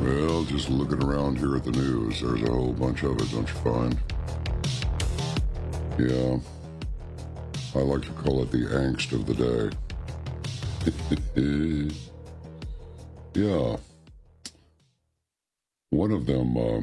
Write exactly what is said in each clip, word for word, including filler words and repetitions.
Well, just looking around here at the news, there's a whole bunch of it, don't you find? Yeah, I like to call it the angst of the day. Yeah, one of them, uh,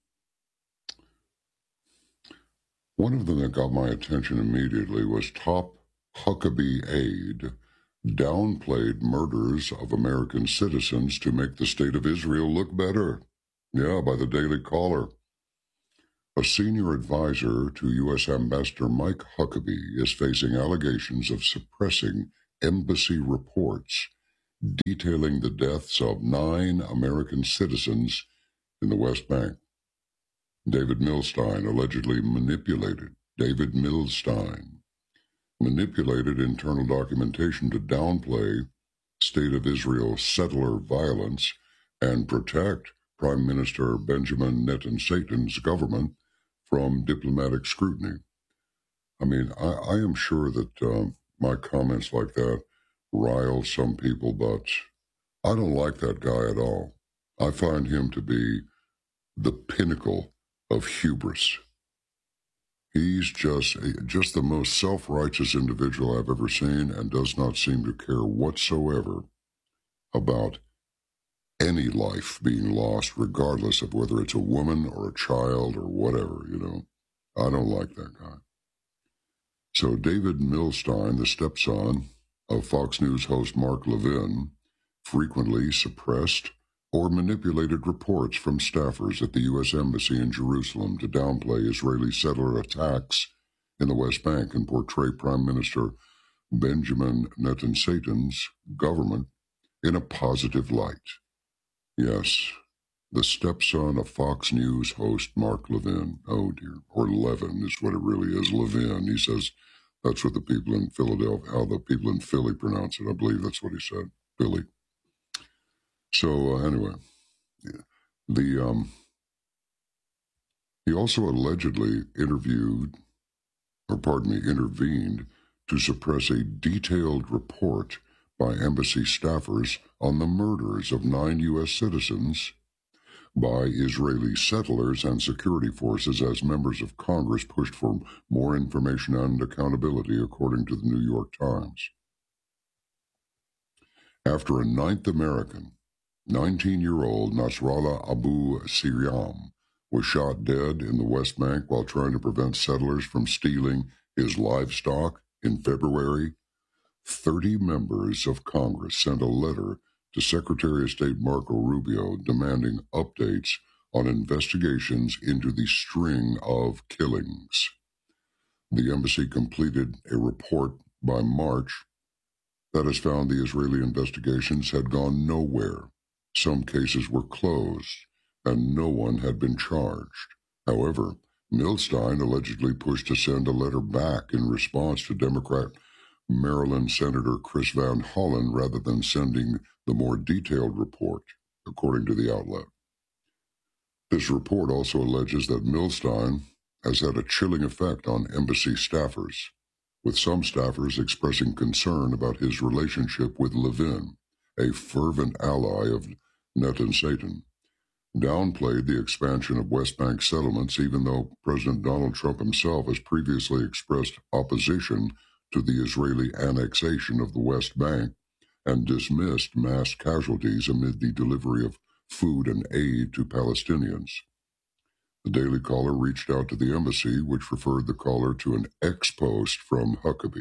one of them that got my attention immediately was top Huckabee aide downplayed murders of American citizens to make the state of Israel look better. Yeah, by the Daily Caller. A senior advisor to U S Ambassador Mike Huckabee is facing allegations of suppressing embassy reports detailing the deaths of nine American citizens in the West Bank. David Milstein allegedly manipulated, David Milstein manipulated internal documentation to downplay State of Israel settler violence and protect Prime Minister Benjamin Netanyahu's government from diplomatic scrutiny. I mean, I, I am sure that um, my comments like that rile some people, but I don't like that guy at all. I find him to be the pinnacle of hubris. He's just just the most self-righteous individual I've ever seen and does not seem to care whatsoever about any life being lost, regardless of whether it's a woman or a child or whatever, you know. I don't like that guy. So David Milstein, the stepson of Fox News host Mark Levin, frequently suppressed or manipulated reports from staffers at the U S Embassy in Jerusalem to downplay Israeli settler attacks in the West Bank and portray Prime Minister Benjamin Netanyahu's government in a positive light. Yes, the stepson of Fox News host Mark Levin. Oh dear, or Levin is what it really is. Levin. He says that's what the people in Philadelphia, how the people in Philly pronounce it. I believe that's what he said. Philly. So uh, anyway, the um, he also allegedly interviewed, or pardon me, intervened to suppress a detailed report by embassy staffers on the murders of nine U S citizens by Israeli settlers and security forces as members of Congress pushed for more information and accountability, according to the New York Times. After a ninth American, nineteen-year-old Nasrallah Abu Siriam was shot dead in the West Bank while trying to prevent settlers from stealing his livestock in February, thirty members of Congress sent a letter to Secretary of State Marco Rubio demanding updates on investigations into the string of killings. The embassy completed a report by March that has found the Israeli investigations had gone nowhere. Some cases were closed, and no one had been charged. However, Milstein allegedly pushed to send a letter back in response to Democrat Maryland Senator Chris Van Hollen rather than sending the more detailed report, according to the outlet. This report also alleges that Milstein has had a chilling effect on embassy staffers, with some staffers expressing concern about his relationship with Levin, a fervent ally of Netanyahu, downplayed the expansion of West Bank settlements, even though President Donald Trump himself has previously expressed opposition to the Israeli annexation of the West Bank and dismissed mass casualties amid the delivery of food and aid to Palestinians. The Daily Caller reached out to the embassy, which referred the caller to an ex-post from Huckabee.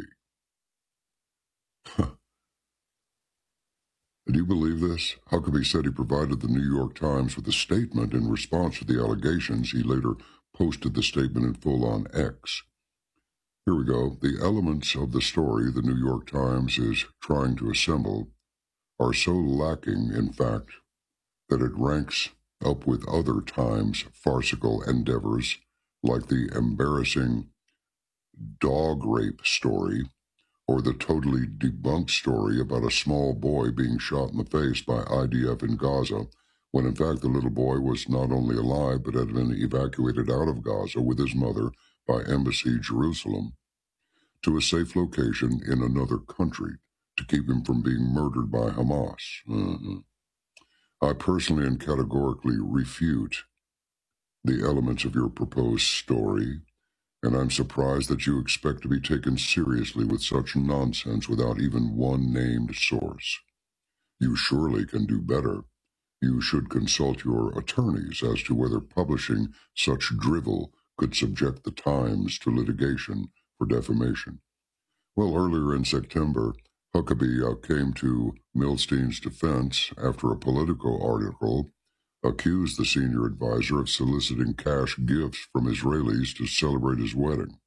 Huh. Do you believe this? Huckabee said he provided the New York Times with a statement in response to the allegations. He later posted the statement in full on X. Here we go. The elements of the story the New York Times is trying to assemble are so lacking, in fact, that it ranks up with other Times farcical endeavors like the embarrassing dog rape story or the totally debunked story about a small boy being shot in the face by I D F in Gaza, when in fact the little boy was not only alive but had been evacuated out of Gaza with his mother by Embassy Jerusalem to a safe location in another country to keep him from being murdered by Hamas. Mm-hmm. I personally and categorically refute the elements of your proposed story, and I'm surprised that you expect to be taken seriously with such nonsense without even one named source. You surely can do better. You should consult your attorneys as to whether publishing such drivel could subject the Times to litigation for defamation. Well, earlier in September, Huckabee uh, came to Milstein's defense after a Politico article accused the senior advisor of soliciting cash gifts from Israelis to celebrate his wedding.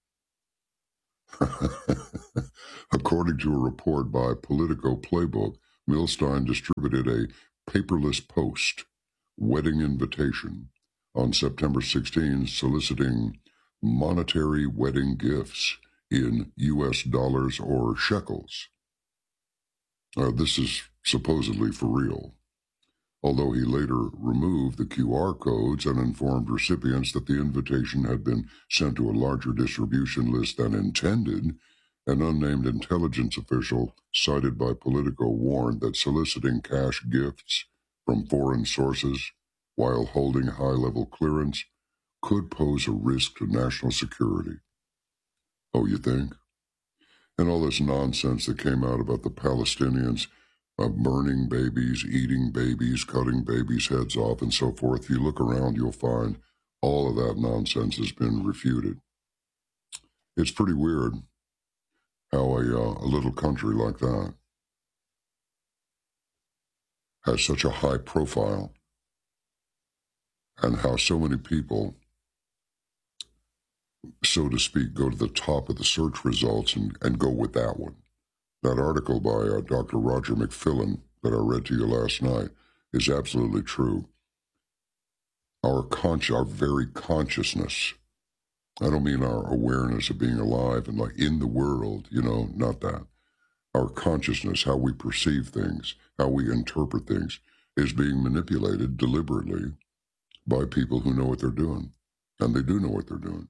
According to a report by Politico Playbook, Milstein distributed a paperless post, wedding invitation, on September sixteenth, soliciting monetary wedding gifts in U S dollars or shekels. Uh, this is supposedly for real, although he later removed the Q R codes and informed recipients that the invitation had been sent to a larger distribution list than intended. An unnamed intelligence official cited by Politico warned that soliciting cash gifts from foreign sources while holding high-level clearance could pose a risk to national security. Oh, you think? And all this nonsense that came out about the Palestinians uh, burning babies, eating babies, cutting babies' heads off, and so forth. If you look around, you'll find all of that nonsense has been refuted. It's pretty weird how a, uh, a little country like that has such a high profile, and how so many people, so to speak, go to the top of the search results and, and go with that one. That article by uh, Doctor Roger McFillin that I read to you last night is absolutely true. Our con- our very consciousness, I don't mean our awareness of being alive and like in the world, you know, not that. Our consciousness, how we perceive things, how we interpret things, is being manipulated deliberately by people who know what they're doing. And they do know what they're doing.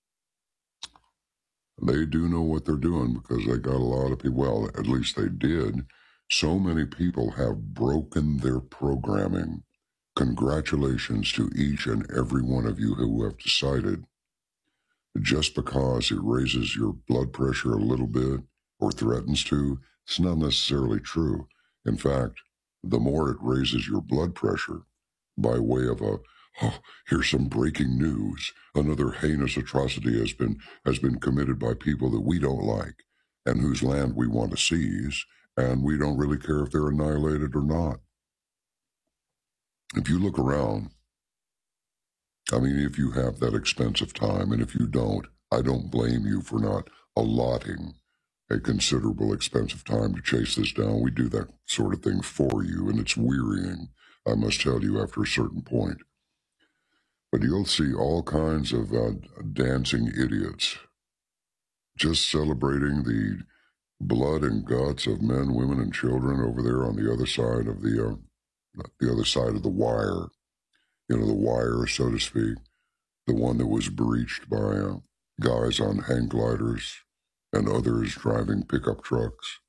They do know what they're doing because they got a lot of people, well, at least they did. So many people have broken their programming. Congratulations to each and every one of you who have decided just because it raises your blood pressure a little bit or threatens to, it's not necessarily true. In fact, the more it raises your blood pressure by way of a, oh, here's some breaking news, another heinous atrocity has been has been committed by people that we don't like and whose land we want to seize, and we don't really care if they're annihilated or not. If you look around, I mean, if you have that expensive time, and if you don't, I don't blame you for not allotting a considerable expensive time to chase this down. We do that sort of thing for you, and it's wearying, I must tell you, after a certain point. But you'll see all kinds of uh, dancing idiots just celebrating the blood and guts of men, women, and children over there on the other side of the uh, the other side of the wire. You know, the wire, so to speak, the one that was breached by uh, guys on hang gliders and others driving pickup trucks.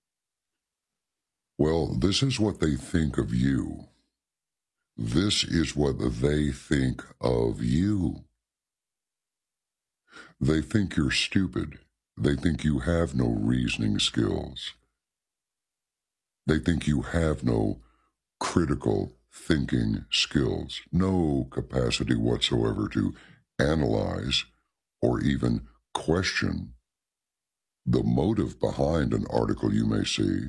Well, this is what they think of you. This is what they think of you. They think you're stupid. They think you have no reasoning skills. They think you have no critical thinking skills, no capacity whatsoever to analyze or even question the motive behind an article you may see.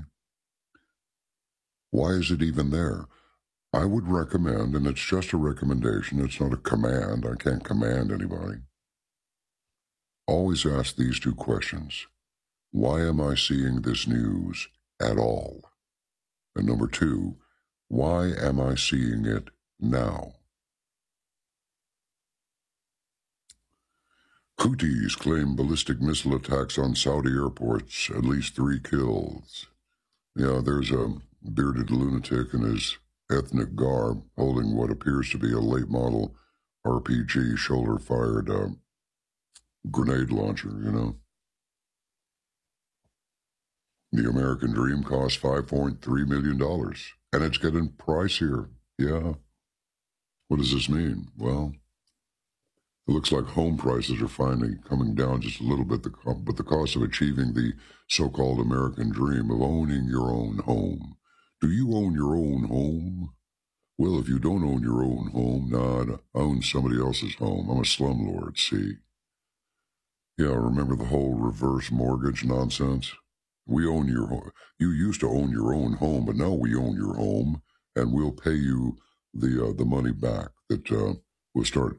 Why is it even there? I would recommend, and it's just a recommendation, it's not a command, I can't command anybody. Always ask these two questions. Why am I seeing this news at all? And number two, why am I seeing it now? Houthis claim ballistic missile attacks on Saudi airports, at least three kills. Yeah, there's a bearded lunatic in his ethnic garb holding what appears to be a late model R P G shoulder-fired uh, grenade launcher, you know. The American dream costs five point three million dollars, and it's getting pricier Yeah. What does this mean? Well, it looks like home prices are finally coming down just a little bit, but the cost of achieving the so-called American dream of owning your own home. Do you own your own home? Well, if you don't own your own home, nah, I own somebody else's home. I'm a slumlord, see? Yeah, remember the whole reverse mortgage nonsense? We own your home. You used to own your own home, but now we own your home, and we'll pay you the uh, the money back. That uh, we'll start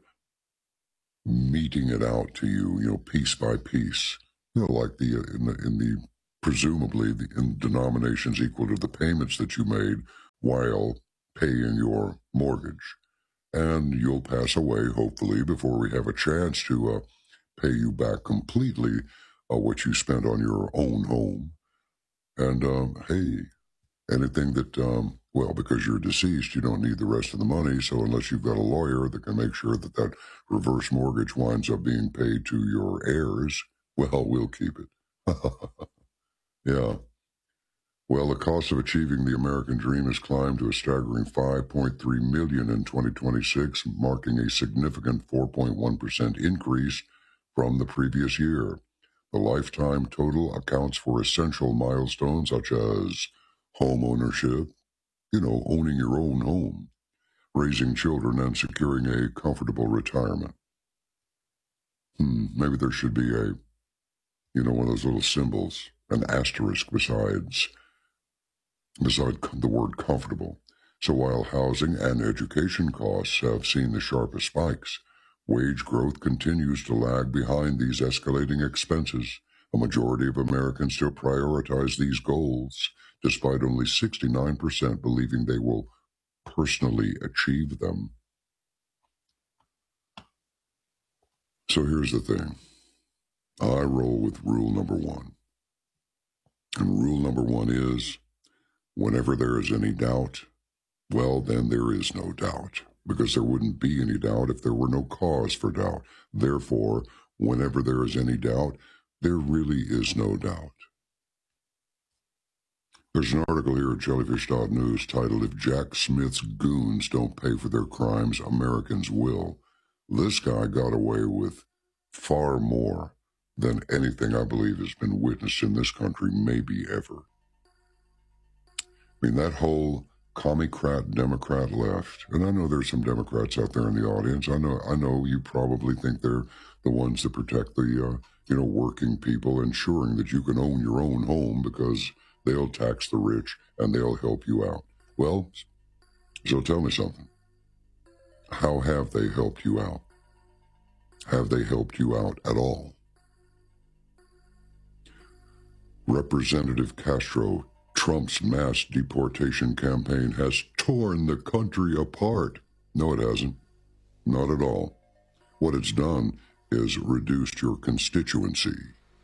meting it out to you, you know, piece by piece. You know, like the uh, in the in the presumably the, in denominations equal to the payments that you made while paying your mortgage, and you'll pass away hopefully before we have a chance to uh, pay you back completely uh, what you spent on your own home. And um, hey, anything that, um, well, because you're deceased, you don't need the rest of the money. So unless you've got a lawyer that can make sure that that reverse mortgage winds up being paid to your heirs, well, we'll keep it. Yeah. Well, the cost of achieving the American dream has climbed to a staggering five point three million dollars in twenty twenty-six, marking a significant four point one percent increase from the previous year. The lifetime total accounts for essential milestones such as home ownership, you know, owning your own home, raising children, and securing a comfortable retirement. Hmm, maybe there should be a, you know, one of those little symbols, an asterisk besides, beside the word comfortable. So while housing and education costs have seen the sharpest spikes, wage growth continues to lag behind these escalating expenses. A majority of Americans still prioritize these goals, despite only sixty-nine percent believing they will personally achieve them. So here's the thing. I roll with rule number one. And rule number one is, whenever there is any doubt, well, then there is no doubt, because there wouldn't be any doubt if there were no cause for doubt. Therefore, whenever there is any doubt, there really is no doubt. There's an article here at jellyfish dot news titled, "If Jack Smith's goons don't pay for their crimes, Americans will." This guy got away with far more than anything I believe has been witnessed in this country, maybe ever. I mean, that whole commie-crat, Democrat left, and I know there's some Democrats out there in the audience. I know, I know you probably think they're the ones that protect the, uh, you know, working people, ensuring that you can own your own home because they'll tax the rich and they'll help you out. Well, so tell me something. How have they helped you out? Have they helped you out at all? Representative Castro, Trump's mass deportation campaign has torn the country apart. No, it hasn't. Not at all. What it's done is reduced your constituency.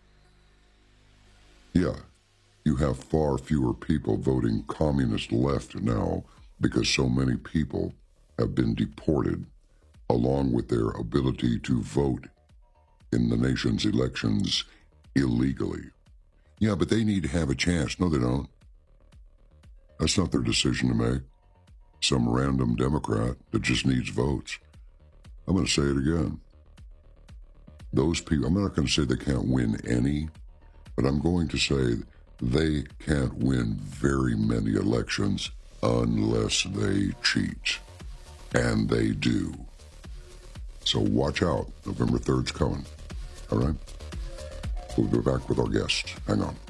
Yeah, you have far fewer people voting communist left now because so many people have been deported, along with their ability to vote in the nation's elections illegally. Yeah, but they need to have a chance. No, they don't. That's not their decision to make. Some random Democrat that just needs votes. I'm going to say it again. Those people, I'm not going to say they can't win any, but I'm going to say they can't win very many elections unless they cheat. And they do. So watch out. November third's coming. All right? We'll be back with our guest. Hang on.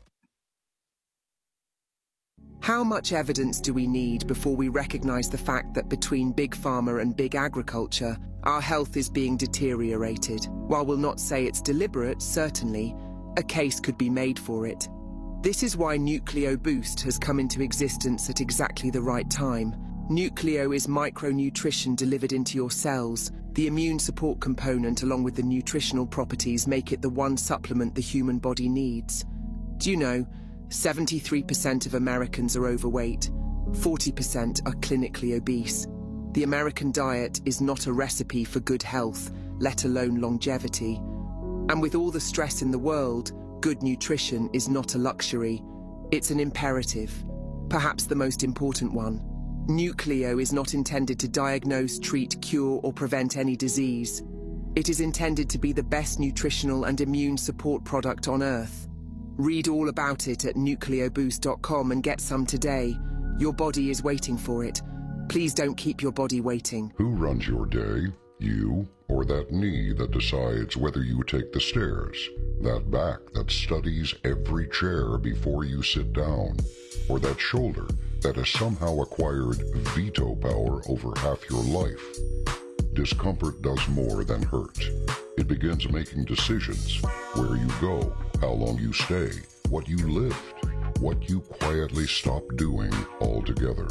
How much evidence do we need before we recognize the fact that between big pharma and big agriculture, our health is being deteriorated? While we'll not say it's deliberate, certainly, a case could be made for it. This is why Nucleo Boost has come into existence at exactly the right time. Nucleo is micronutrition delivered into your cells. The immune support component along with the nutritional properties make it the one supplement the human body needs. Do you know, seventy-three percent of Americans are overweight, forty percent are clinically obese. The American diet is not a recipe for good health, let alone longevity. And with all the stress in the world, good nutrition is not a luxury. It's an imperative, perhaps the most important one. Nucleo is not intended to diagnose, treat, cure, or prevent any disease. It is intended to be the best nutritional and immune support product on Earth. Read all about it at nucleo boost dot com and get some today. Your body is waiting for it. Please don't keep your body waiting. Who runs your day? You or that knee that decides whether you take the stairs? That back that studies every chair before you sit down? Or that shoulder that has somehow acquired veto power over half your life? Discomfort does more than hurt. It begins making decisions: where you go, how long you stay, what you lift, what you quietly stop doing altogether.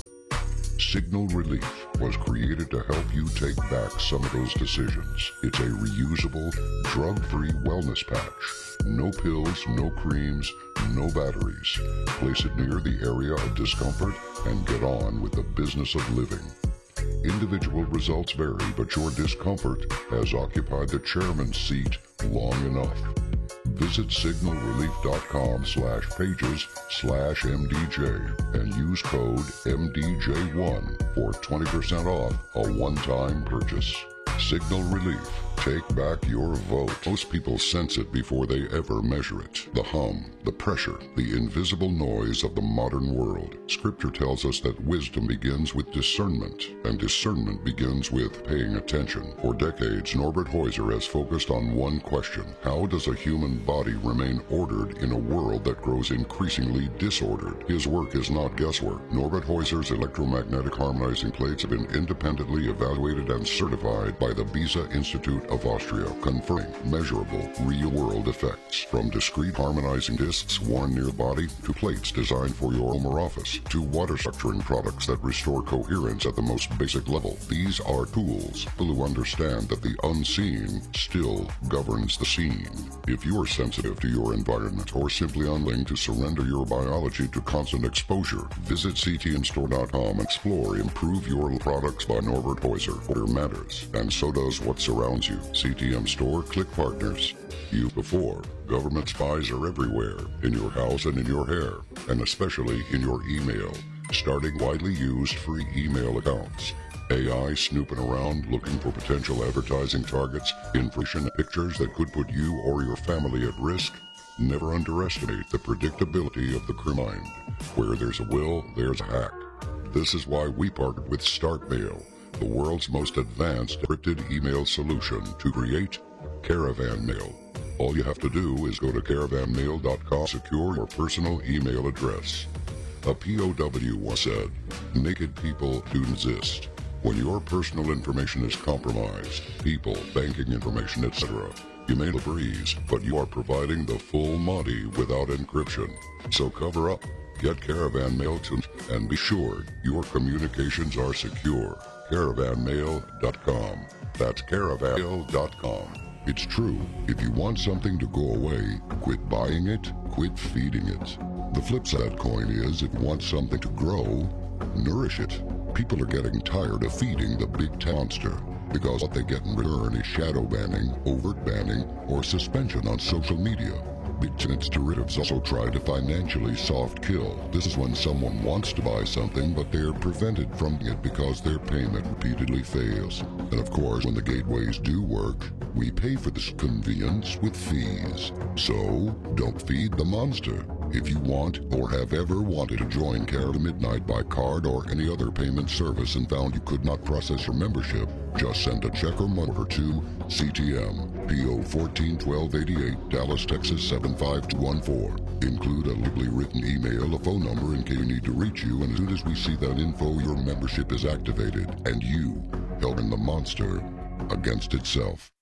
Signal Relief was created to help you take back some of those decisions. It's a reusable, drug-free wellness patch. No pills, no creams, no batteries. Place it near the area of discomfort and get on with the business of living. Individual results vary, but your discomfort has occupied the chairman's seat long enough. Visit signal relief dot com slash pages slash M D J and use code M D J one for twenty percent off a one-time purchase. Signal Relief. Take back your vote. Most people sense it before they ever measure it. The hum, the pressure, the invisible noise of the modern world. Scripture tells us that wisdom begins with discernment, and discernment begins with paying attention. For decades, Norbert Heuser has focused on one question: how does a human body remain ordered in a world that grows increasingly disordered? His work is not guesswork. Norbert Heuser's electromagnetic harmonizing plates have been independently evaluated and certified by the Beza Institute of Austria, conferring measurable, real-world effects. From discrete harmonizing discs worn near the body, to plates designed for your home or office, to water structuring products that restore coherence at the most basic level. These are tools. People who understand that the unseen still governs the scene. If you are sensitive to your environment or simply unwilling to surrender your biology to constant exposure, visit C T M store dot com and explore Improve Your Products by Norbert Heuser. Order matters, and so does what surrounds you. C T M Store, click partners. Used before, government spies are everywhere, in your house and in your hair, and especially in your email. Starting widely used free email accounts. A I snooping around looking for potential advertising targets, information, pictures that could put you or your family at risk. Never underestimate the predictability of the criminal mind. Where there's a will, there's a hack. This is why we partnered with StartMail, the world's most advanced encrypted email solution, to create Caravan Mail. All you have to do is go to caravan mail dot com, secure your personal email address. A P O W once said, "Naked people do exist. When your personal information is compromised, people, banking information, et cetera, you may the breeze, but you are providing the full Monty without encryption. So cover up, get Caravan Mail to, and be sure your communications are secure. caravan mail dot com. That's caravan mail dot com. It's true, if you want something to go away, quit buying it, quit feeding it. The flip side of that coin is, if you want something to grow, nourish it. People are getting tired of feeding the big monster, because what they get in return is shadow banning, overt banning, or suspension on social media. Big and its derivatives also try to financially soft kill. This is when someone wants to buy something, but they're prevented from it because their payment repeatedly fails. And of course, when the gateways do work, we pay for this convenience with fees. So, don't feed the monster. If you want or have ever wanted to join Care to Midnight by card or any other payment service and found you could not process your membership, just send a check or money order to C T M, P O fourteen twelve eighty-eight, Dallas, Texas seven five two one four. Include a legally written email, a phone number in case we need to reach you, and as soon as we see that info, your membership is activated, and you helping the monster against itself.